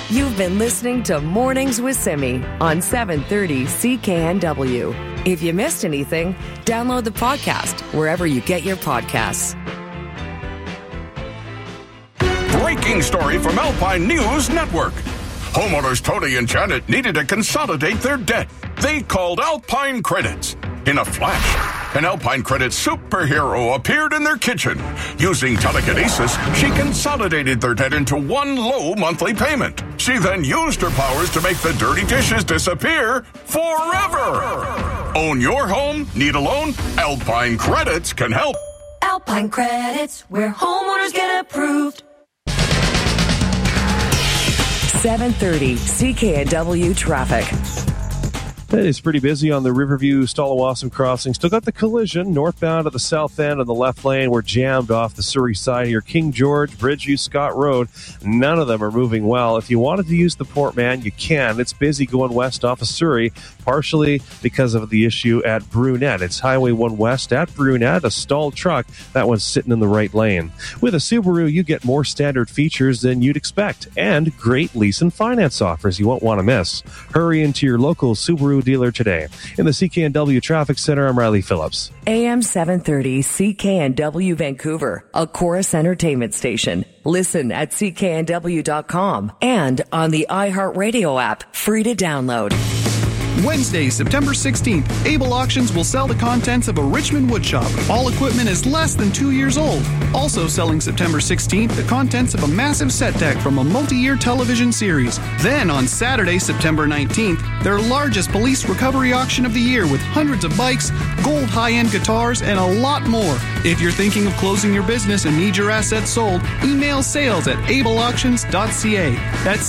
You've been listening to Mornings with Simi on 730 CKNW. If you missed anything, download the podcast wherever you get your podcasts. Breaking story from Alpine News Network. Homeowners Tony and Janet needed to consolidate their debt. They called Alpine Credits. In a flash, an Alpine Credits superhero appeared in their kitchen. Using telekinesis, she consolidated their debt into one low monthly payment. She then used her powers to make the dirty dishes disappear forever. Own your home? Need a loan? Alpine Credits can help. Alpine Credits, where homeowners get approved. 730 CKNW traffic. It is pretty busy on the Riverview Stallawasam crossing. Still got the collision northbound at the south end on the left lane. We're jammed off the Surrey side here. King George, Bridgeview, Scott Road. None of them are moving well. If you wanted to use the Portman, you can. It's busy going west off of Surrey, partially because of the issue at Brunette. It's Highway 1 West at Brunette, a stalled truck. That one's sitting in the right lane. With a Subaru, you get more standard features than you'd expect and great lease and finance offers you won't want to miss. Hurry into your local Subaru dealer today. In the CKNW Traffic Center, I'm Riley Phillips. AM 730 CKNW Vancouver, a Chorus Entertainment station. Listen at cknw.com and on the iHeartRadio app, free to download. Wednesday, September 16th, Able Auctions will sell the contents of a Richmond woodshop. All equipment is less than 2 years old. Also selling September 16th, the contents of a massive set deck from a multi-year television series. Then on Saturday, September 19th, their largest police recovery auction of the year with hundreds of bikes, gold high-end guitars, and a lot more. If you're thinking of closing your business and need your assets sold, email sales@ableauctions.ca. That's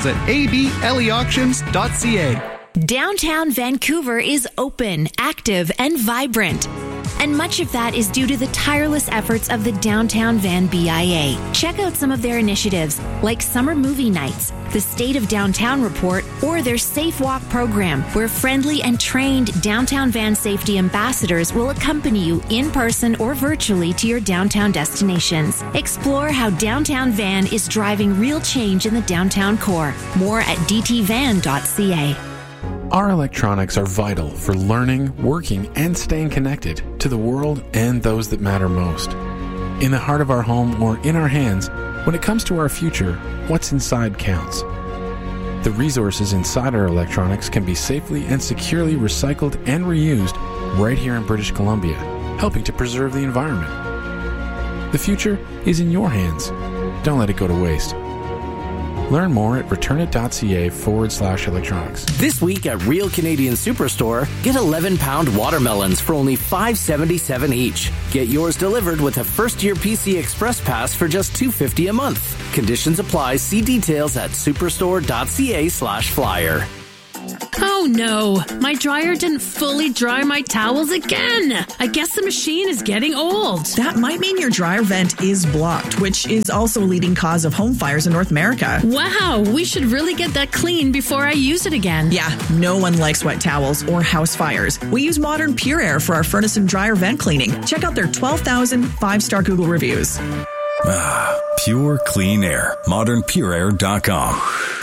sales@ableauctions.ca. Downtown Vancouver is open, active, and vibrant. And much of that is due to the tireless efforts of the Downtown Van BIA. Check out some of their initiatives, like summer movie nights, the State of Downtown Report, or their Safe Walk program, where friendly and trained Downtown Van safety ambassadors will accompany you in person or virtually to your downtown destinations. Explore how Downtown Van is driving real change in the downtown core. More at dtvan.ca. Our electronics are vital for learning, working, and staying connected to the world and those that matter most. In the heart of our home or in our hands, when it comes to our future, what's inside counts. The resources inside our electronics can be safely and securely recycled and reused right here in British Columbia, helping to preserve the environment. The future is in your hands. Don't let it go to waste. Learn more at returnit.ca/electronics. This week at Real Canadian Superstore, get 11-pound watermelons for only $5.77 each. Get yours delivered with a first-year PC Express Pass for just $2.50 a month. Conditions apply. See details at superstore.ca/flyer. Oh no, my dryer didn't fully dry my towels again. I guess the machine is getting old. That might mean your dryer vent is blocked, which is also a leading cause of home fires in North America. Wow, we should really get that clean before I use it again. Yeah, no one likes wet towels or house fires. We use Modern Pure Air for our furnace and dryer vent cleaning. Check out their 12,000 5-star Google reviews. Pure clean air. ModernPureAir.com.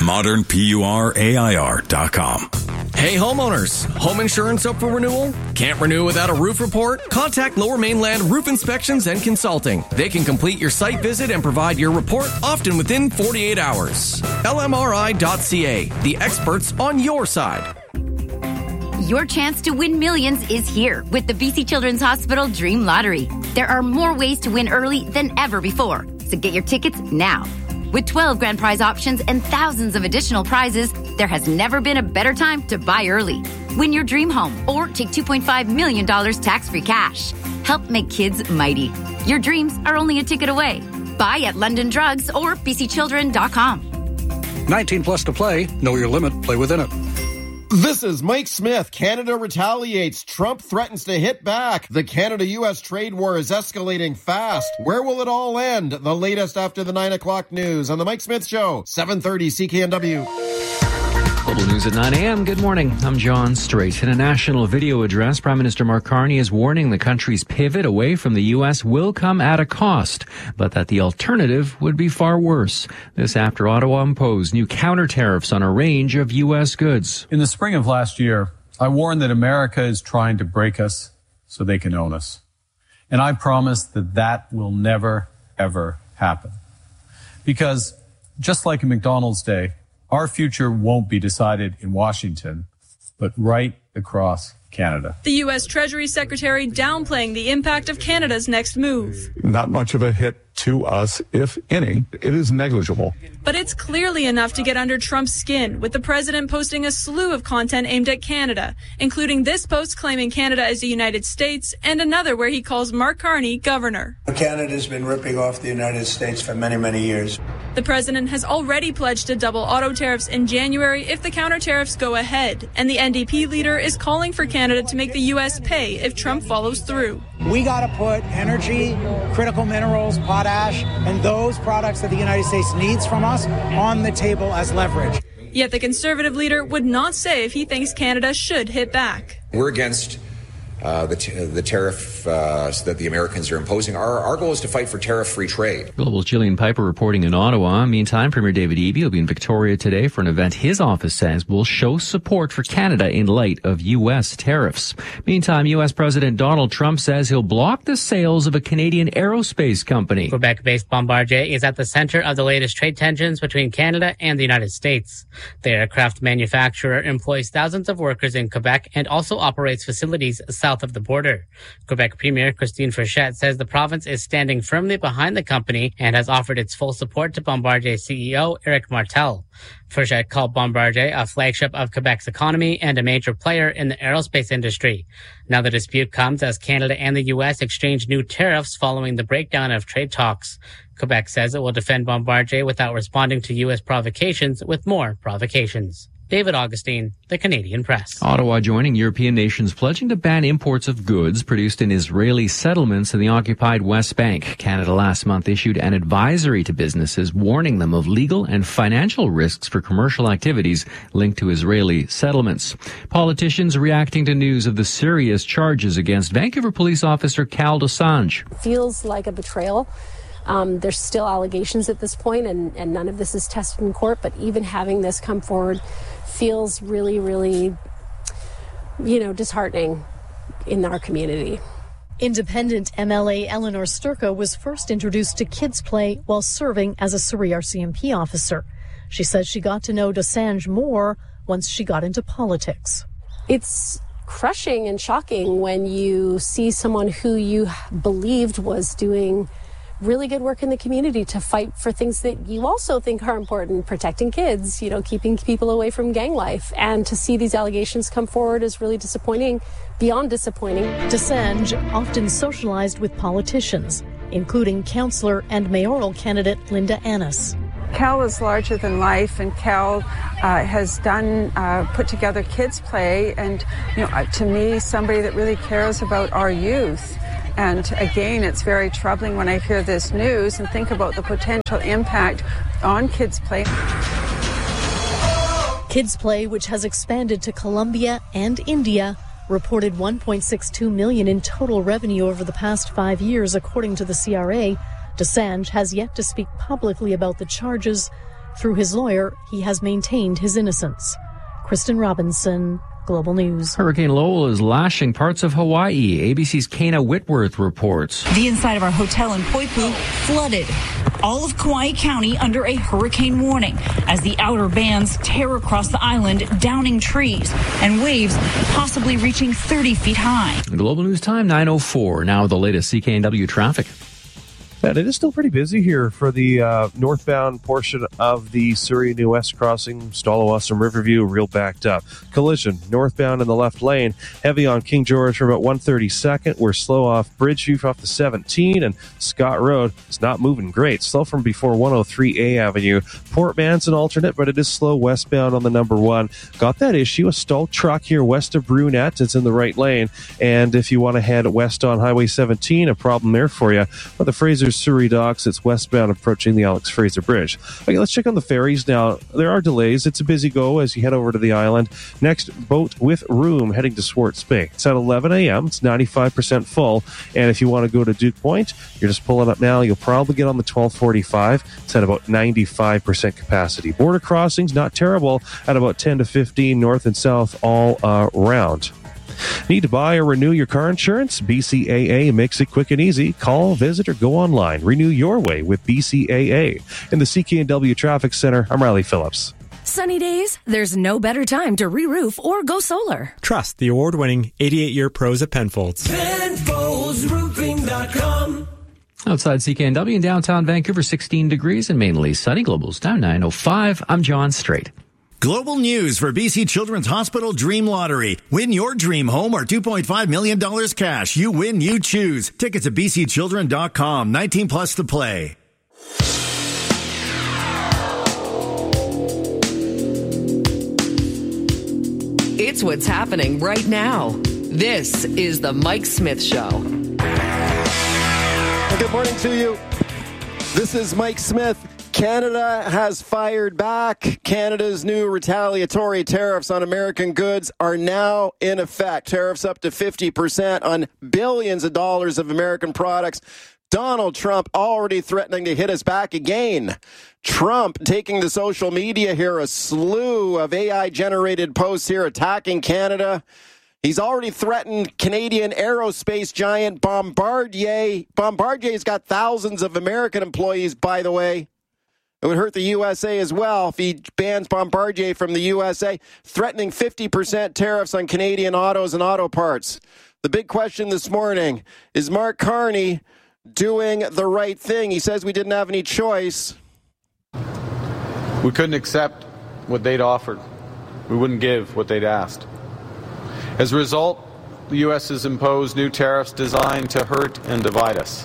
ModernPureAir.com. Hey homeowners, home insurance up for renewal? Can't renew without a roof report? Contact Lower Mainland Roof Inspections and Consulting. They can complete your site visit and provide your report often within 48 hours. LMRI.ca, the experts on your side. Your chance to win millions is here with the BC Children's Hospital Dream Lottery. There are more ways to win early than ever before, so get your tickets now. With 12 grand prize options and thousands of additional prizes, there has never been a better time to buy early. Win your dream home or take $2.5 million tax-free cash. Help make kids mighty. Your dreams are only a ticket away. Buy at London Drugs or bcchildren.com. 19 plus to play. Know your limit. Play within it. This is Mike Smith. Canada retaliates. Trump threatens to hit back. The Canada-U.S. trade war is escalating fast. Where will it all end? The latest after the 9 o'clock news on The Mike Smith Show, 730 CKNW. Global News at 9 a.m. Good morning. I'm John Strait. In a national video address, Prime Minister Mark Carney is warning the country's pivot away from the U.S. will come at a cost, but that the alternative would be far worse. This after Ottawa imposed new counter tariffs on a range of U.S. goods. In the spring of last year, I warned that America is trying to break us so they can own us. And I promise that that will never, ever happen. Because just like in McDonald's day, our future won't be decided in Washington, but right across Canada. The U.S. Treasury Secretary downplaying the impact of Canada's next move. Not much of a hit to us, if any. It is negligible. But it's clearly enough to get under Trump's skin, with the president posting a slew of content aimed at Canada, including this post claiming Canada as the United States and another where he calls Mark Carney governor. Canada's been ripping off the United States for many, many years. The president has already pledged to double auto tariffs in January if the counter tariffs go ahead, and the NDP leader is calling for Canada to make the U.S. pay if Trump follows through. We got to put energy, critical minerals, potash, and those products that the United States needs from us on the table as leverage. Yet the Conservative leader would not say if he thinks Canada should hit back. We're against the tariff that the Americans are imposing. Our goal is to fight for tariff-free trade. Global Gillian Piper reporting in Ottawa. Meantime, Premier David Eby will be in Victoria today for an event his office says will show support for Canada in light of U.S. tariffs. Meantime, U.S. President Donald Trump says he'll block the sales of a Canadian aerospace company. Quebec-based Bombardier is at the center of the latest trade tensions between Canada and the United States. The aircraft manufacturer employs thousands of workers in Quebec and also operates facilities south of the border. Quebec Premier Christine Frechette says the province is standing firmly behind the company and has offered its full support to Bombardier CEO Éric Martel. Frechette called Bombardier a flagship of Quebec's economy and a major player in the aerospace industry. Now the dispute comes as Canada and the U.S. exchange new tariffs following the breakdown of trade talks. Quebec says it will defend Bombardier without responding to U.S. provocations with more provocations. David Augustine, The Canadian Press. Ottawa joining European nations pledging to ban imports of goods produced in Israeli settlements in the occupied West Bank. Canada last month issued an advisory to businesses warning them of legal and financial risks for commercial activities linked to Israeli settlements. Politicians reacting to news of the serious charges against Vancouver police officer Cal Dosanjh. Feels like a betrayal. There's still allegations at this point, and none of this is tested in court, but even having this come forward feels really, really, disheartening in our community. Independent MLA Eleanor Sturka was first introduced to Kids Play while serving as a Surrey RCMP officer. She says she got to know Dosanjh more once she got into politics. It's crushing and shocking when you see someone who you believed was doing really good work in the community to fight for things that you also think are important, protecting kids, keeping people away from gang life. And to see these allegations come forward is really disappointing, beyond disappointing. Dosanjh often socialized with politicians, including councillor and mayoral candidate Linda Annis. Cal is larger than life, and Cal has put together Kids Play, and to me, somebody that really cares about our youth. And again, it's very troubling when I hear this news and think about the potential impact on Kids Play. Kids Play, which has expanded to Colombia and India, reported $1.62 million in total revenue over the past 5 years, according to the CRA. Dosanjh has yet to speak publicly about the charges. Through his lawyer, he has maintained his innocence. Kristen Robinson, Global News. Hurricane Lowell is lashing parts of Hawaii. ABC's Kana Whitworth reports. The inside of our hotel in Poipu flooded. All of Kauai County under a hurricane warning as the outer bands tear across the island, downing trees and waves possibly reaching 30 feet high. Global News Time 9:04. Now the latest CKNW traffic. And it is still pretty busy here for the northbound portion of the Surrey New West crossing, Stallawasam Riverview, real backed up. Collision northbound in the left lane, heavy on King George from about 132nd. We're slow off Bridgeview off the 17, and Scott Road is not moving great. Slow from before 103A Avenue. Port Manson alternate, but it is slow westbound on the number 1. Got that issue, a stalled truck here west of Brunette. It's in the right lane. And if you want to head west on Highway 17, a problem there for you. But the Fraser Surrey Docks. It's westbound approaching the Alex Fraser Bridge. Okay, let's check on the ferries now. There are delays. It's a busy go as you head over to the island. Next, boat with room heading to Swartz Bay. It's at 11 a.m. It's 95% full. And if you want to go to Duke Point, you're just pulling up now. You'll probably get on the 1245. It's at about 95% capacity. Border crossings, not terrible, at about 10 to 15 north and south all around. Need to buy or renew your car insurance? BCAA makes it quick and easy. Call, visit, or go online. Renew your way with BCAA. In the CKNW Traffic Center, I'm Riley Phillips. Sunny days, there's no better time to re-roof or go solar. Trust the award-winning 88-year pros at Penfolds. PenfoldsRoofing.com. Outside CKNW in downtown Vancouver, 16 degrees and mainly sunny. Global's down 9:05. I'm John Strait. Global news for BC Children's Hospital Dream Lottery. Win your dream home or $2.5 million cash. You win, you choose. Tickets at bcchildren.com. 19 plus to play. It's what's happening right now. This is the Mike Smith Show. Good morning to you. This is Mike Smith. Canada has fired back. Canada's new retaliatory tariffs on American goods are now in effect. Tariffs up to 50% on billions of dollars of American products. Donald Trump already threatening to hit us back again. Trump taking to social media here, a slew of AI-generated posts here attacking Canada. He's already threatened Canadian aerospace giant Bombardier. Bombardier's got thousands of American employees, by the way. It would hurt the USA as well if he bans Bombardier from the USA, threatening 50% tariffs on Canadian autos and auto parts. The big question this morning, is Mark Carney doing the right thing? He says we didn't have any choice. We couldn't accept what they'd offered. We wouldn't give what they'd asked. As a result, the U.S. has imposed new tariffs designed to hurt and divide us.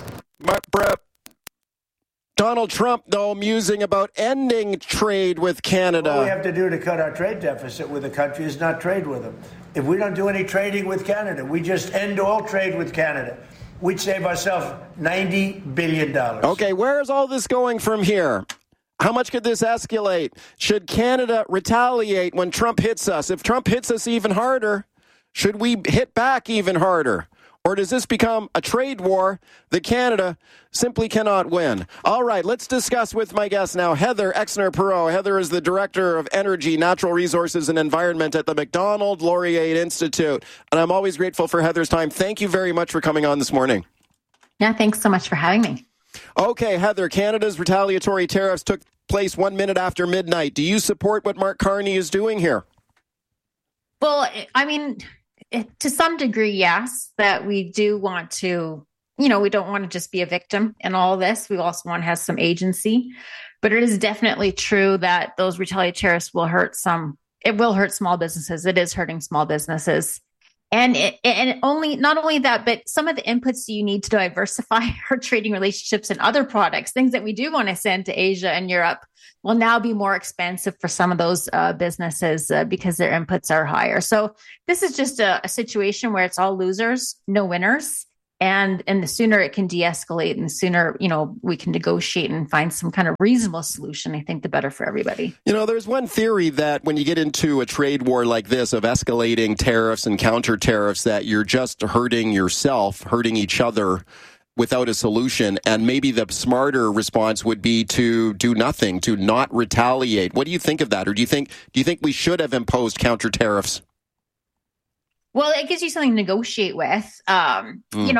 Donald Trump, though, musing about ending trade with Canada. All we have to do to cut our trade deficit with the country is not trade with them. If we don't do any trading with Canada, we just end all trade with Canada, we'd save ourselves $90 billion. Okay, where is all this going from here? How much could this escalate? Should Canada retaliate when Trump hits us? If Trump hits us even harder, should we hit back even harder? Or does this become a trade war that Canada simply cannot win? All right, let's discuss with my guest now, Heather Exner-Perot. Heather is the Director of Energy, Natural Resources and Environment at the Macdonald Laurier Institute. And I'm always grateful for Heather's time. Thank you very much for coming on this morning. Yeah, thanks so much for having me. Okay, Heather, Canada's retaliatory tariffs took place 1 minute after midnight. Do you support what Mark Carney is doing here? Well, I mean, to some degree, yes, that we do want to, we don't want to just be a victim in all of this. We also want to have some agency. But it is definitely true that those retaliatory tariffs will hurt it will hurt small businesses. It is hurting small businesses. And not only that, but some of the inputs you need to diversify our trading relationships and other products, things that we do want to send to Asia and Europe, will now be more expensive for some of those businesses because their inputs are higher. So this is just a situation where it's all losers, no winners. And the sooner it can de-escalate and the sooner, we can negotiate and find some kind of reasonable solution, I think the better for everybody. There's one theory that when you get into a trade war like this of escalating tariffs and counter tariffs, that you're just hurting yourself, hurting each other without a solution. And maybe the smarter response would be to do nothing, to not retaliate. What do you think of that? Or do you think we should have imposed counter tariffs? Well, it gives you something to negotiate with. I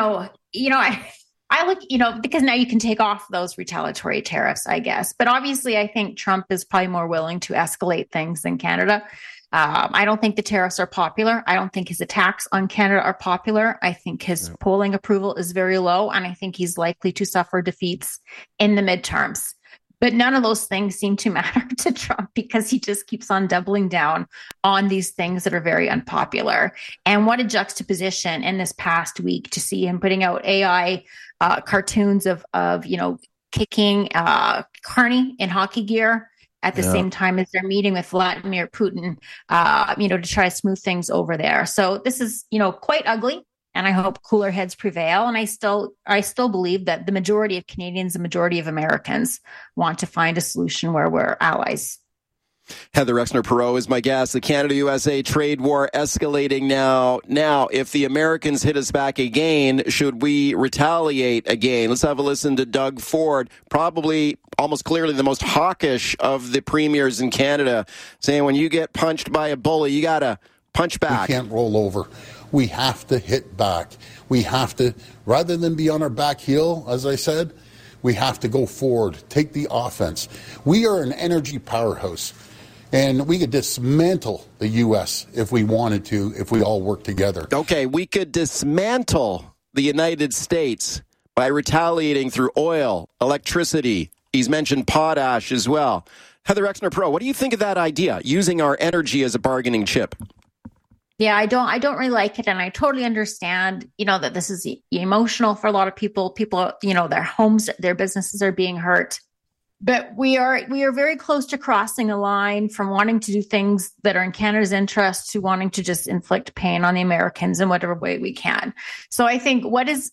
look, because now you can take off those retaliatory tariffs, I guess. But obviously, I think Trump is probably more willing to escalate things than Canada. I don't think the tariffs are popular. I don't think his attacks on Canada are popular. I think his polling approval is very low, and I think he's likely to suffer defeats in the midterms. But none of those things seem to matter to Trump because he just keeps on doubling down on these things that are very unpopular. And what a juxtaposition in this past week to see him putting out AI cartoons of kicking Carney in hockey gear at the same time as they're meeting with Vladimir Putin, to try to smooth things over there. So this is, quite ugly. and I hope cooler heads prevail. And I still believe that the majority of Canadians, the majority of Americans want to find a solution where we're allies. Heather Exner-Perot is my guest. The Canada-USA trade war escalating now. Now, if the Americans hit us back again, should we retaliate again? Let's have a listen to Doug Ford, probably almost clearly the most hawkish of the premiers in Canada, saying when you get punched by a bully, you got to punch back. We can't roll over. We have to hit back. We have to, rather than be on our back heel, as I said, we have to go forward, take the offense. We are an energy powerhouse. And we could dismantle the U.S. if we wanted to, if we all work together. Okay, we could dismantle the United States by retaliating through oil, electricity. He's mentioned potash as well. Heather Exner-Perot, what do you think of that idea, using our energy as a bargaining chip? Yeah, I don't really like it. And I totally understand, that this is emotional for a lot of people. People, their homes, their businesses are being hurt. But we are very close to crossing a line from wanting to do things that are in Canada's interest to wanting to just inflict pain on the Americans in whatever way we can. So I think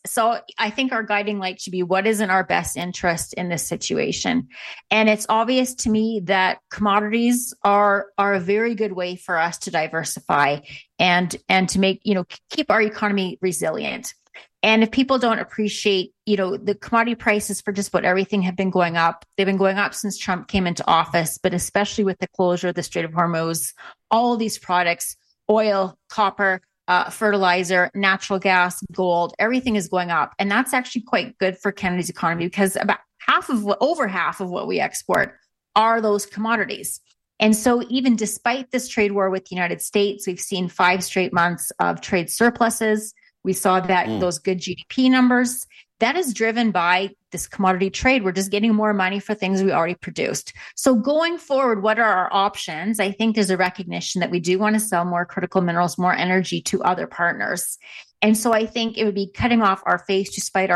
our guiding light should be what is in our best interest in this situation. And it's obvious to me that commodities are a very good way for us to diversify and to make, keep our economy resilient. And if people don't appreciate, the commodity prices for just about everything have been going up. They've been going up since Trump came into office, but especially with the closure of the Strait of Hormuz, all of these products, oil, copper, fertilizer, natural gas, gold, everything is going up. And that's actually quite good for Canada's economy because over half of what we export are those commodities. And so even despite this trade war with the United States, we've seen 5 straight months of trade surpluses. We saw that those good GDP numbers. That is driven by this commodity trade. We're just getting more money for things we already produced. So going forward, what are our options? I think there's a recognition that we do want to sell more critical minerals, more energy to other partners. And so I think it would be cutting off our nose to spite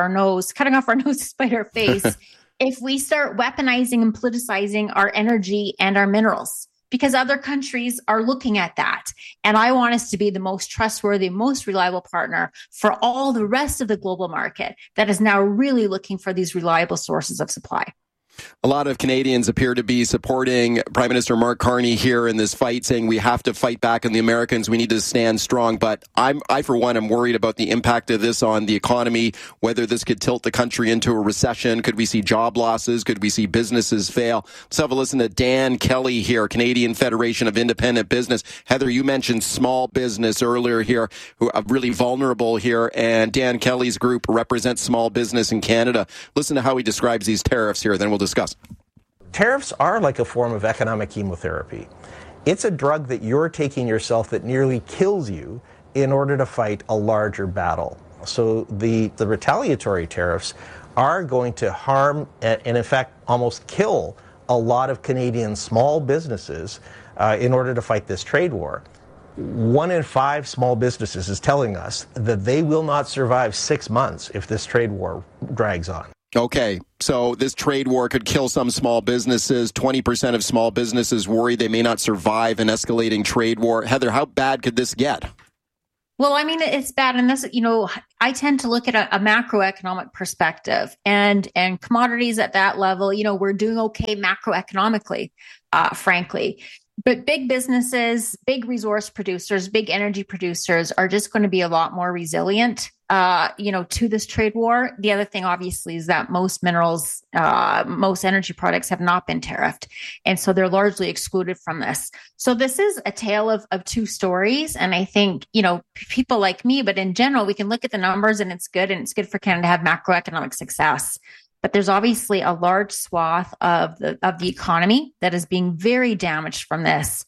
our face if we start weaponizing and politicizing our energy and our minerals. Because other countries are looking at that. And I want us to be the most trustworthy, most reliable partner for all the rest of the global market that is now really looking for these reliable sources of supply. A lot of Canadians appear to be supporting Prime Minister Mark Carney here in this fight, saying we have to fight back on the Americans. We need to stand strong. But I, for one, am worried about the impact of this on the economy, whether this could tilt the country into a recession. Could we see job losses? Could we see businesses fail? Let's have a listen to Dan Kelly here, Canadian Federation of Independent Business. Heather, you mentioned small business earlier here, who are really vulnerable here. And Dan Kelly's group represents small business in Canada. Listen to how he describes these tariffs here, then we'll discuss. Tariffs are like a form of economic chemotherapy. It's a drug that you're taking yourself that nearly kills you in order to fight a larger battle. So the retaliatory tariffs are going to harm and in fact almost kill a lot of Canadian small businesses in order to fight this trade war. 1 in 5 small businesses is telling us that they will not survive 6 months if this trade war drags on. Okay, so this trade war could kill some small businesses. 20% of small businesses worry they may not survive an escalating trade war. Heather, how bad could this get? Well, I mean, it's bad. And this, I tend to look at a macroeconomic perspective and commodities at that level, we're doing okay macroeconomically, frankly. But big businesses, big resource producers, big energy producers are just going to be a lot more resilient, to this trade war. The other thing, obviously, is that most minerals, most energy products have not been tariffed. And so they're largely excluded from this. So this is a tale of 2 stories. And I think, people like me, but in general, we can look at the numbers and it's good for Canada to have macroeconomic success. But there's obviously a large swath of the economy that is being very damaged from this.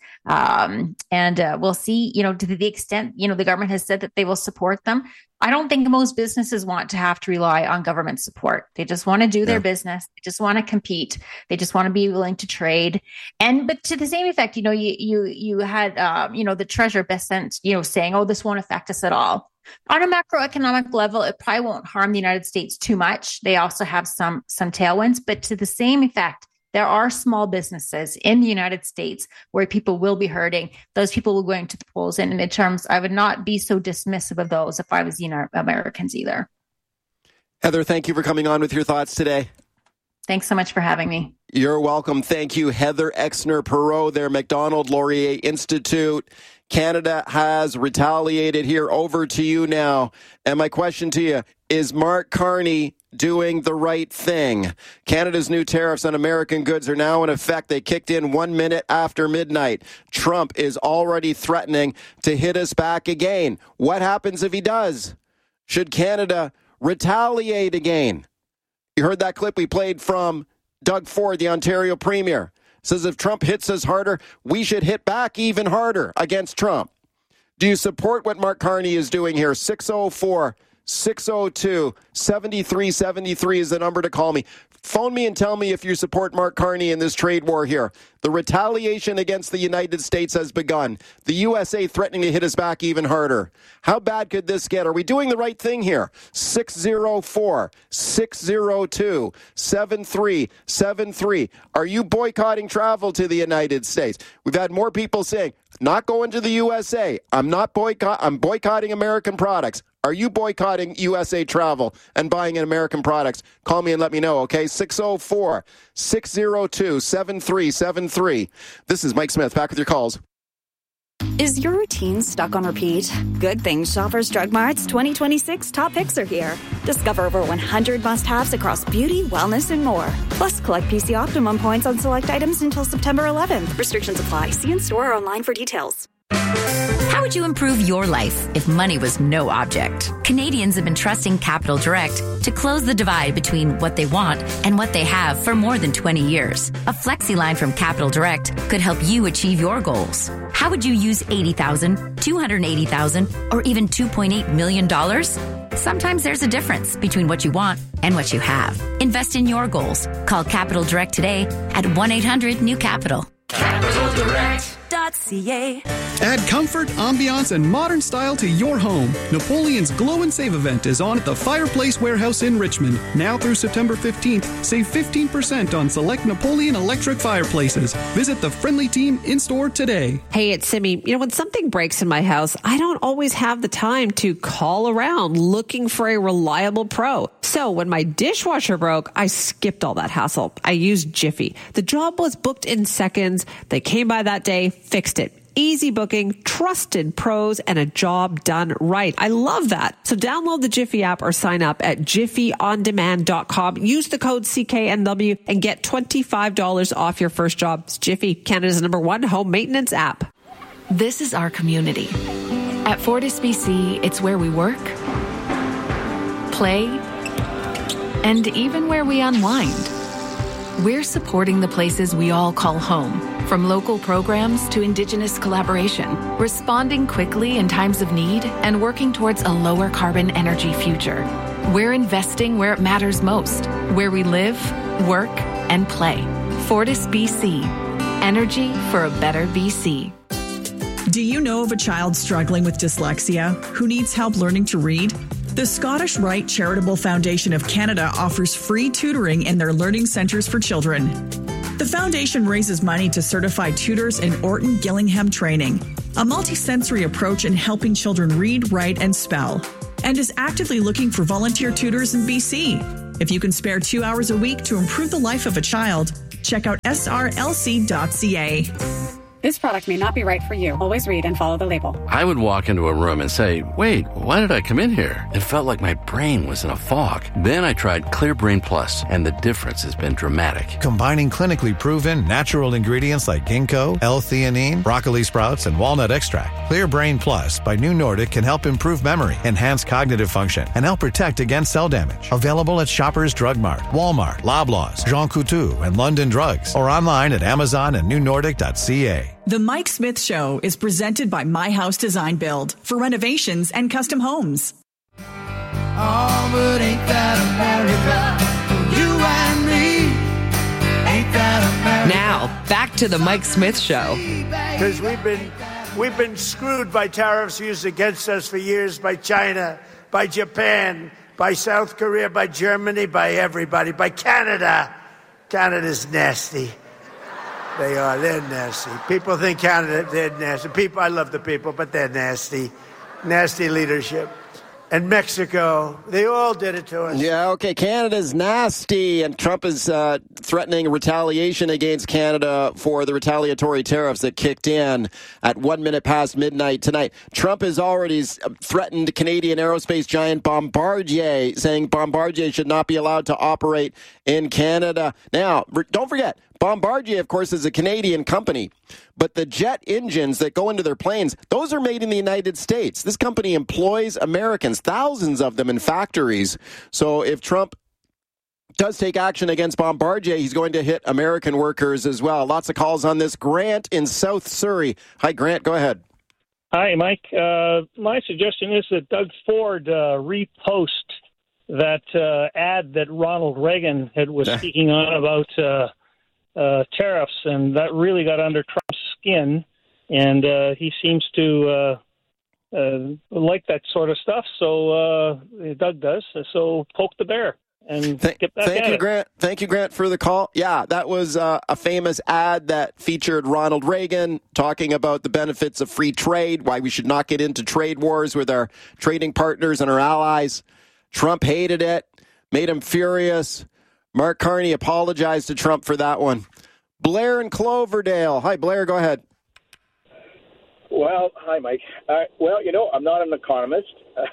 We'll see, to the extent, the government has said that they will support them. I don't think most businesses want to have to rely on government support. They just want to do their business. They just want to compete. They just want to be willing to trade. But to the same effect, you had, the Treasurer Bessent, saying, oh, this won't affect us at all. On a macroeconomic level, it probably won't harm the United States too much. They also have some tailwinds, but to the same effect, there are small businesses in the United States where people will be hurting. Those people will go into the polls. And in midterms, I would not be so dismissive of those if I was Americans either. Heather, thank you for coming on with your thoughts today. Thanks so much for having me. You're welcome. Thank you, Heather Exner-Perot there, Macdonald Laurier Institute. Canada has retaliated here. Over to you now. And my question to you, is Mark Carney doing the right thing? Canada's new tariffs on American goods are now in effect. They kicked in 1 minute after midnight. Trump is already threatening to hit us back again. What happens if he does? Should Canada retaliate again? You heard that clip we played from Doug Ford, the Ontario Premier. Says if Trump hits us harder, we should hit back even harder against Trump. Do you support what Mark Carney is doing here? 604-602-7373 is the number to call me. Phone me and tell me if you support Mark Carney in this trade war here. The retaliation against the United States has begun. The USA threatening to hit us back even harder. How bad could this get? Are we doing the right thing here? 604-602-7373. Are you boycotting travel to the United States? We've had more people saying, not going to the USA. I'm boycotting American products. Are you boycotting USA travel and buying American products? Call me and let me know, okay? 604-602-7373. This is Mike Smith. Back with your calls. Is your routine stuck on repeat? Good Things Shoppers Drug Mart's 2026 top picks are here. Discover over 100 must-haves across beauty, wellness, and more. Plus, collect PC Optimum points on select items until September 11th. Restrictions apply. See in store or online for details. How would you improve your life if money was no object? Canadians have been trusting Capital Direct to close the divide between what they want and what they have for more than 20 years. A flexi line from Capital Direct could help you achieve your goals. How would you use $80,000, $280,000, or even $2.8 million? Sometimes there's a difference between what you want and what you have. Invest in your goals. Call Capital Direct today at 1-800-NEW-CAPITAL. CapitalDirect.ca. Add comfort, ambiance, and modern style to your home. Napoleon's Glow and Save event is on at the Fireplace Warehouse in Richmond. Now through September 15th, save 15% on select Napoleon electric fireplaces. Visit the friendly team in-store today. Hey, it's Simi. You know, when something breaks in my house, I don't always have the time to call around looking for a reliable pro. So when my dishwasher broke, I skipped all that hassle. I used Jiffy. The job was booked in seconds. They came by that day, fixed it. Easy booking, trusted pros, and a job done right. I love that. So download the Jiffy app or sign up at jiffyondemand.com. Use the code CKNW and get $25 off your first job. It's Jiffy, Canada's #1 home maintenance app. This is our community. At Fortis BC, it's where we work, play, and even where we unwind. We're supporting the places we all call home, from local programs to Indigenous collaboration, responding quickly in times of need and working towards a lower carbon energy future. We're investing where it matters most, where we live, work, and play. Fortis BC. Energy for a better BC. Do you know of a child struggling with dyslexia who needs help learning to read? The Scottish Rite Charitable Foundation of Canada offers free tutoring in their learning centres for children. The foundation raises money to certify tutors in Orton Gillingham training, a multisensory approach in helping children read, write, and spell, and is actively looking for volunteer tutors in BC. If you can spare 2 hours a week to improve the life of a child, check out srlc.ca. This product may not be right for you. Always read and follow the label. I would walk into a room and say, wait, why did I come in here? It felt like my brain was in a fog. Then I tried Clear Brain Plus, and the difference has been dramatic. Combining clinically proven natural ingredients like ginkgo, L-theanine, broccoli sprouts, and walnut extract, Clear Brain Plus by New Nordic can help improve memory, enhance cognitive function, and help protect against cell damage. Available at Shoppers Drug Mart, Walmart, Loblaws, Jean Coutu, and London Drugs, or online at Amazon and newnordic.ca. The Mike Smith Show is presented by My House Design Build for renovations and custom homes. Oh, but ain't that America? You and me. Ain't that America? Now, back to the Mike Smith Show. Because we've been screwed by tariffs used against us for years by China, by Japan, by South Korea, by Germany, by everybody, by Canada. Canada's nasty. They are. They're nasty. People think Canada, they're nasty. I love the people, but they're nasty. Nasty leadership. And Mexico, they all did it to us. Yeah, okay, Canada's nasty, and Trump is threatening retaliation against Canada for the retaliatory tariffs that kicked in at 1 minute past midnight tonight. Trump has already threatened Canadian aerospace giant Bombardier, saying Bombardier should not be allowed to operate in Canada. Now, don't forget, Bombardier, of course, is a Canadian company, but the jet engines that go into their planes, those are made in the United States. This company employs Americans, thousands of them in factories. So if Trump does take action against Bombardier, he's going to hit American workers as well. Lots of calls on this. Grant in South Surrey. Hi, Grant. Go ahead. Hi, Mike. My suggestion is that Doug Ford repost that ad that Ronald Reagan was speaking on about tariffs, and that really got under Trump's skin, and he seems to like that sort of stuff. So Doug does. So poke the bear and get back Thank at you, it. Grant. Thank you, Grant, for the call. Yeah, that was a famous ad that featured Ronald Reagan talking about the benefits of free trade, why we should not get into trade wars with our trading partners and our allies. Trump hated it, made him furious. Mark Carney apologized to Trump for that one. Blair in Cloverdale. Hi, Blair. Go ahead. Well, hi, Mike. Well, I'm not an economist,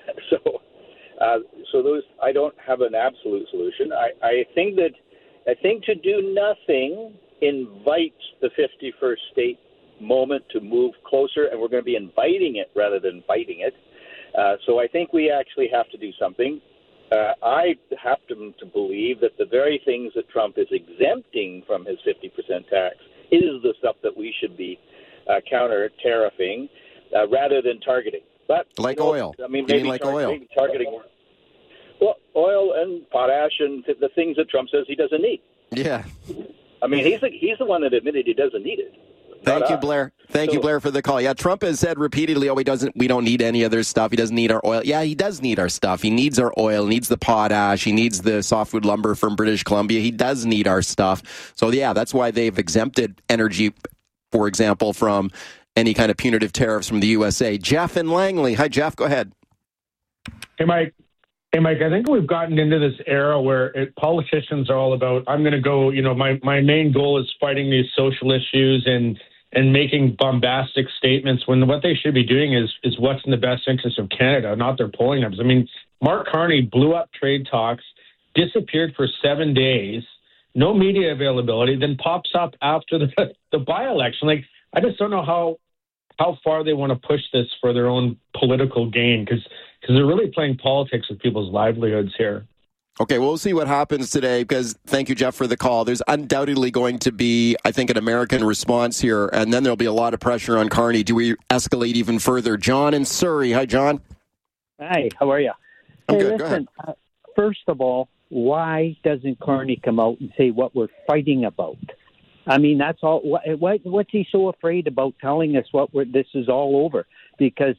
so those I don't have an absolute solution. I think to do nothing invites the 51st state moment to move closer, and we're going to be inviting it rather than fighting it. So I think we actually have to do something. I have to believe that the very things that Trump is exempting from his 50% tax is the stuff that we should be counter-tariffing rather than targeting. But like oil. I mean, maybe oil. Maybe targeting. Well, oil and potash and the things that Trump says he doesn't need. Yeah. I mean, he's the one that admitted he doesn't need it. Thank you, Blair. Thank you, Blair, for the call. Yeah, Trump has said repeatedly, we don't need any other stuff. He doesn't need our oil. Yeah, he does need our stuff. He needs our oil, he needs the potash, he needs the softwood lumber from British Columbia. He does need our stuff. So, yeah, that's why they've exempted energy, for example, from any kind of punitive tariffs from the USA. Jeff in Langley. Hi, Jeff. Go ahead. Hey, Mike. I think we've gotten into this era where politicians are all about, I'm going to go, my main goal is fighting these social issues and making bombastic statements when what they should be doing is what's in the best interest of Canada, not their polling numbers. I mean, Mark Carney blew up trade talks, disappeared for 7 days, no media availability, then pops up after the by-election. Like, I just don't know how far they want to push this for their own political gain, because they're really playing politics with people's livelihoods here. Okay, we'll see what happens today, because thank you, Jeff, for the call. There's undoubtedly going to be, I think, an American response here, and then there'll be a lot of pressure on Carney. Do we escalate even further? John in Surrey. Hi, John. Hi, how are you? I'm good. Listen, go ahead. First of all, why doesn't Carney come out and say what we're fighting about? I mean, that's all. What's he so afraid about telling us this is all over? Because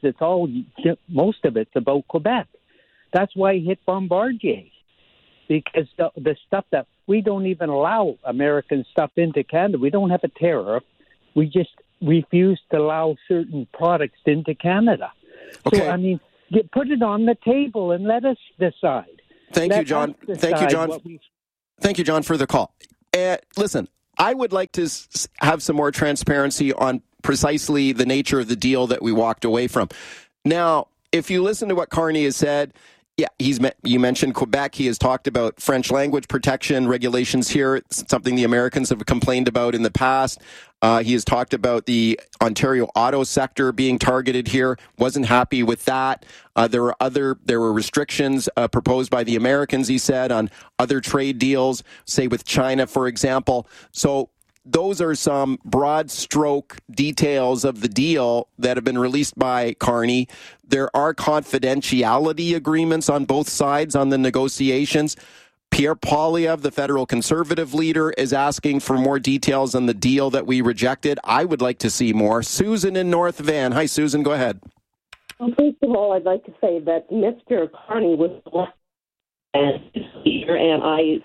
most of it's about Quebec. That's why he hit Bombardier. Because the stuff that we don't even allow American stuff into Canada, we don't have a tariff. We just refuse to allow certain products into Canada. Okay. So, I mean, put it on the table and let us decide. Thank you, John. Thank you, John, for the call. Listen, I would like to have some more transparency on precisely the nature of the deal that we walked away from. Now, if you listen to what Carney has said, yeah, you mentioned Quebec. He has talked about French language protection regulations here. It's something the Americans have complained about in the past. He has talked about the Ontario auto sector being targeted here. Wasn't happy with that. There were restrictions proposed by the Americans, he said, on other trade deals, say with China, for example. So those are some broad stroke details of the deal that have been released by Carney. There are confidentiality agreements on both sides on the negotiations. Pierre Poilievre, the federal conservative leader, is asking for more details on the deal that we rejected. I would like to see more. Susan in North Van. Hi, Susan. Go ahead. Well, first of all, I'd like to say that Mr. Carney was leader, and I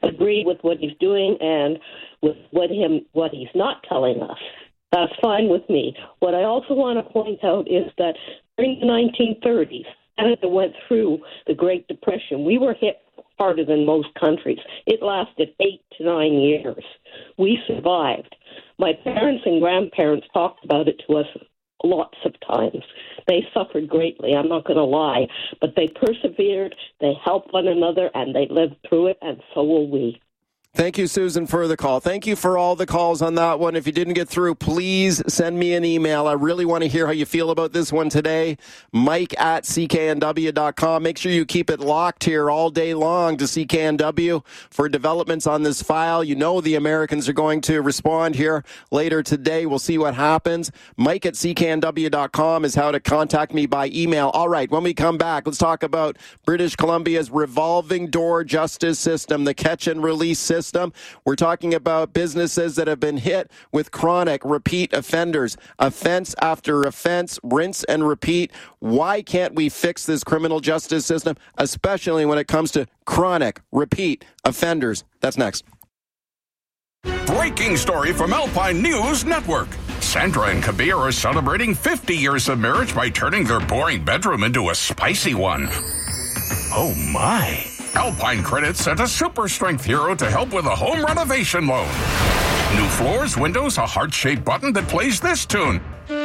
agree with what he's doing and with what he's not telling us. That's fine with me. What I also want to point out is that during the 1930s, Canada went through the Great Depression. We were hit harder than most countries. It lasted 8 to 9 years. We survived. My parents and grandparents talked about it to us lots of times. They suffered greatly, I'm not going to lie, but they persevered, they helped one another, and they lived through it, and so will we. Thank you, Susan, for the call. Thank you for all the calls on that one. If you didn't get through, please send me an email. I really want to hear how you feel about this one today. Mike@cknw.com. Make sure you keep it locked here all day long to CKNW for developments on this file. You know the Americans are going to respond here later today. We'll see what happens. Mike@cknw.com is how to contact me by email. All right, when we come back, let's talk about British Columbia's revolving door justice system, the catch and release system. We're talking about businesses that have been hit with chronic repeat offenders, offense after offense, rinse and repeat. Why can't we fix this criminal justice system, especially when it comes to chronic repeat offenders? That's next. Breaking story from Alpine News Network. Sandra and Kabir are celebrating 50 years of marriage by turning their boring bedroom into a spicy one. Oh my. Alpine Credit sent a super strength hero to help with a home renovation loan. New floors, windows, a heart-shaped button that plays this tune.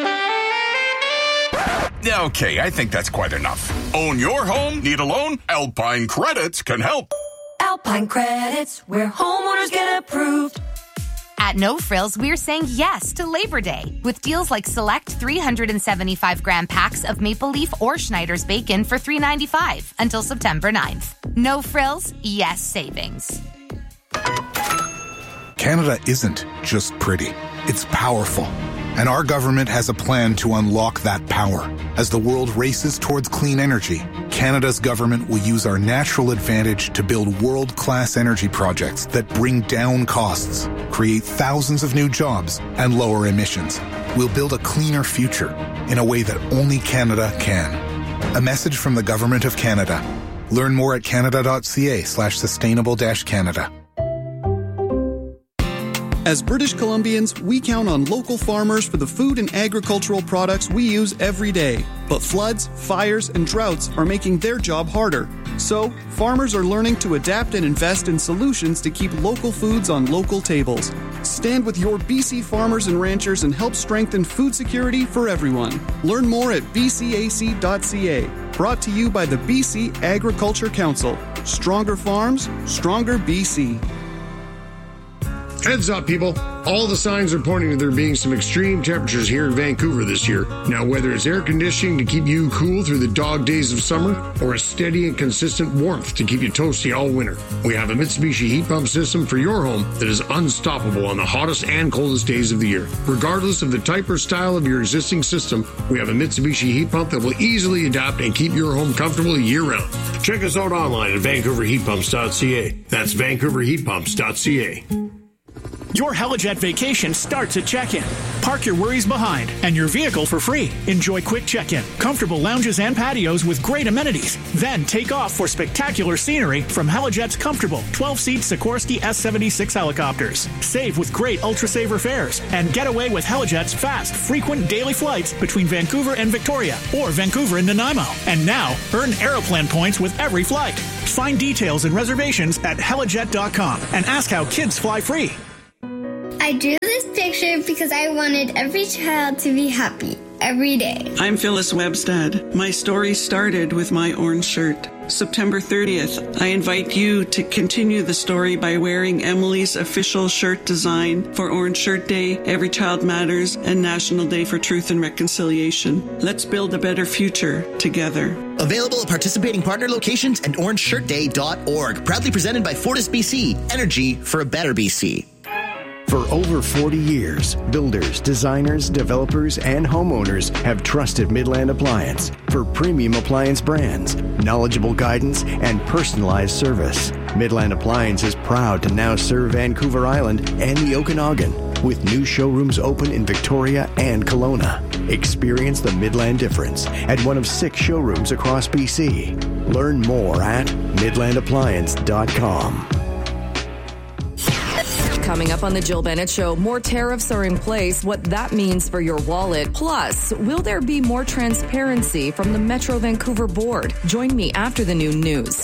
Okay, I think that's quite enough. Own your home? Need a loan? Alpine Credits can help. Alpine Credits, where homeowners get approved. At No Frills, we're saying yes to Labor Day with deals like select 375-gram packs of Maple Leaf or Schneider's bacon for $3.95 until September 9th. No Frills, yes savings. Canada isn't just pretty. It's powerful. And our government has a plan to unlock that power. As the world races towards clean energy, Canada's government will use our natural advantage to build world-class energy projects that bring down costs, create thousands of new jobs, and lower emissions. We'll build a cleaner future in a way that only Canada can. A message from the Government of Canada. Learn more at canada.ca/sustainable-Canada. As British Columbians, we count on local farmers for the food and agricultural products we use every day. But floods, fires, and droughts are making their job harder. So, farmers are learning to adapt and invest in solutions to keep local foods on local tables. Stand with your BC farmers and ranchers and help strengthen food security for everyone. Learn more at bcac.ca. Brought to you by the BC Agriculture Council. Stronger farms, stronger BC. Heads up, people. All the signs are pointing to there being some extreme temperatures here in Vancouver this year. Now, whether it's air conditioning to keep you cool through the dog days of summer or a steady and consistent warmth to keep you toasty all winter, we have a Mitsubishi heat pump system for your home that is unstoppable on the hottest and coldest days of the year. Regardless of the type or style of your existing system, we have a Mitsubishi heat pump that will easily adapt and keep your home comfortable year-round. Check us out online at vancouverheatpumps.ca. That's vancouverheatpumps.ca. Your Helijet vacation starts at check-in. Park your worries behind and your vehicle for free. Enjoy quick check-in, comfortable lounges and patios with great amenities. Then take off for spectacular scenery from Helijet's comfortable 12-seat Sikorsky S-76 helicopters. Save with great Ultra-Saver fares and get away with Helijet's fast, frequent daily flights between Vancouver and Victoria or Vancouver and Nanaimo. And now, earn Aeroplan points with every flight. Find details and reservations at helijet.com and ask how kids fly free. I drew this picture because I wanted every child to be happy every day. I'm Phyllis Webstad. My story started with my orange shirt. September 30th, I invite you to continue the story by wearing Emily's official shirt design for Orange Shirt Day, Every Child Matters, and National Day for Truth and Reconciliation. Let's build a better future together. Available at participating partner locations and orangeshirtday.org. Proudly presented by Fortis BC. Energy for a better BC. For over 40 years, builders, designers, developers, and homeowners have trusted Midland Appliance for premium appliance brands, knowledgeable guidance, and personalized service. Midland Appliance is proud to now serve Vancouver Island and the Okanagan, with new showrooms open in Victoria and Kelowna. Experience the Midland difference at one of 6 showrooms across BC. Learn more at midlandappliance.com. Coming up on the Jill Bennett Show, more tariffs are in place, what that means for your wallet. Plus, will there be more transparency from the Metro Vancouver Board? Join me after the noon news.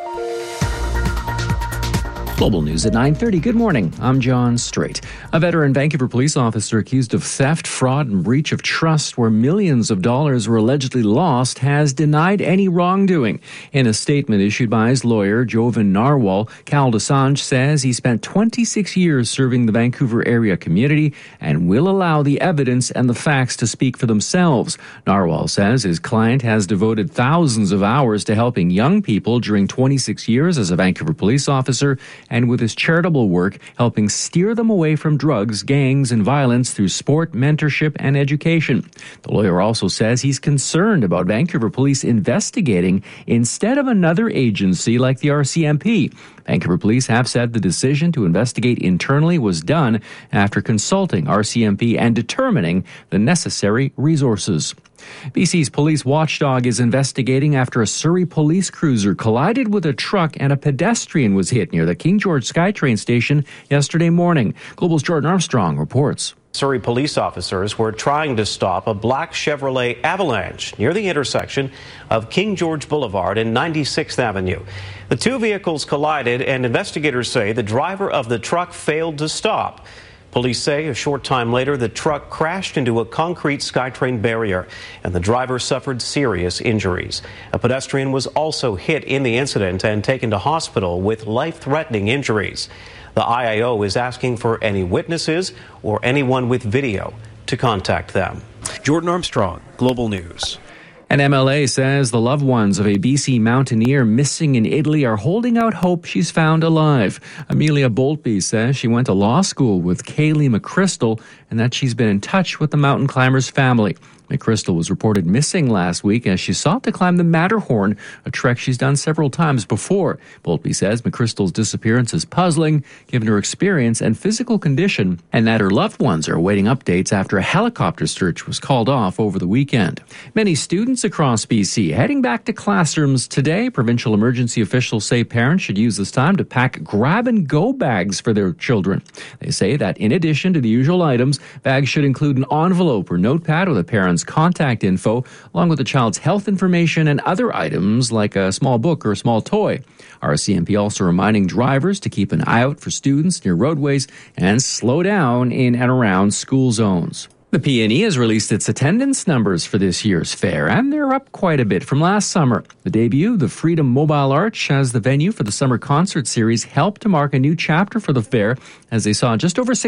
Global News at 9:30. Good morning. I'm John Strait. A veteran Vancouver police officer accused of theft, fraud, and breach of trust where millions of dollars were allegedly lost has denied any wrongdoing. In a statement issued by his lawyer, Jovan Narwal, Cal Desange says he spent 26 years serving the Vancouver area community and will allow the evidence and the facts to speak for themselves. Narwal says his client has devoted thousands of hours to helping young people during 26 years as a Vancouver police officer, and with his charitable work, helping steer them away from drugs, gangs, and violence through sport, mentorship, and education. The lawyer also says he's concerned about Vancouver Police investigating instead of another agency like the RCMP. Vancouver Police have said the decision to investigate internally was done after consulting RCMP and determining the necessary resources. BC's police watchdog is investigating after a Surrey police cruiser collided with a truck and a pedestrian was hit near the King George SkyTrain station yesterday morning. Global's Jordan Armstrong reports. Surrey police officers were trying to stop a black Chevrolet Avalanche near the intersection of King George Boulevard and 96th Avenue. The two vehicles collided, and investigators say the driver of the truck failed to stop. Police say a short time later, the truck crashed into a concrete SkyTrain barrier, and the driver suffered serious injuries. A pedestrian was also hit in the incident and taken to hospital with life-threatening injuries. The IAO is asking for any witnesses or anyone with video to contact them. Jordan Armstrong, Global News. An MLA says the loved ones of a BC mountaineer missing in Italy are holding out hope she's found alive. Amelia Boltby says she went to law school with Kaylee McChrystal and that she's been in touch with the mountain climber's family. McChrystal was reported missing last week as she sought to climb the Matterhorn, a trek she's done several times before. Boltby says McChrystal's disappearance is puzzling, given her experience and physical condition, and that her loved ones are awaiting updates after a helicopter search was called off over the weekend. Many students across BC heading back to classrooms today. Provincial emergency officials say parents should use this time to pack grab-and-go bags for their children. They say that in addition to the usual items, bags should include an envelope or notepad with a parent's contact info, along with the child's health information and other items like a small book or a small toy. RCMP also reminding drivers to keep an eye out for students near roadways and slow down in and around school zones. The PNE has released its attendance numbers for this year's fair, and they're up quite a bit from last summer. The debut, the Freedom Mobile Arch, as the venue for the summer concert series, helped to mark a new chapter for the fair as they saw just over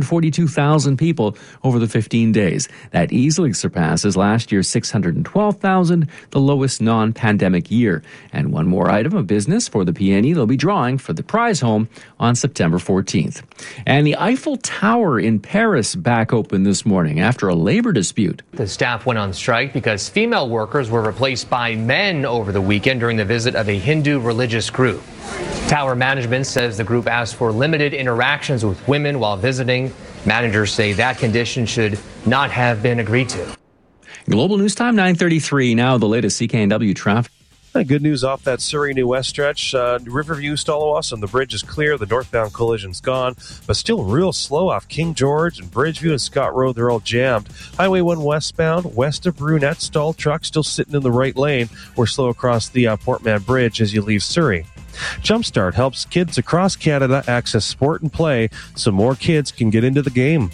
642,000 people over the 15 days. That easily surpasses last year's 612,000, the lowest non-pandemic year. And one more item of business for the PNE, they'll be drawing for the prize home on September 14th. And the Eiffel Tower in Paris back open this morning after a labor dispute. The staff went on strike because female workers were replaced by men over the weekend during the visit of a Hindu religious group. Tower management says the group asked for limited interactions with women while visiting. Managers say that condition should not have been agreed to. Global News Time 9:33. Now the latest CKNW traffic. Good news off that Surrey New West stretch. Riverview, Stolowas, the bridge is clear. The northbound collision's gone, but still real slow off King George and Bridgeview and Scott Road. They're all jammed. Highway 1 westbound, west of Brunette, stalled truck still sitting in the right lane. We're slow across the Portman Bridge as you leave Surrey. Jumpstart helps kids across Canada access sport and play so more kids can get into the game.